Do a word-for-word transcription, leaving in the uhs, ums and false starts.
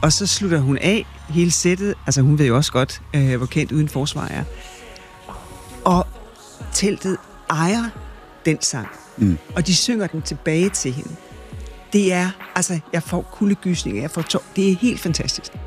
Og så slutter hun af hele sættet. Altså, hun ved jo også godt, øh, hvor kendt Uden Forsvar er. Og teltet ejer den sang. Mm. Og de synger den tilbage til hende. Det er, altså, jeg får kuldegysninger, jeg får tår. Det er helt fantastisk.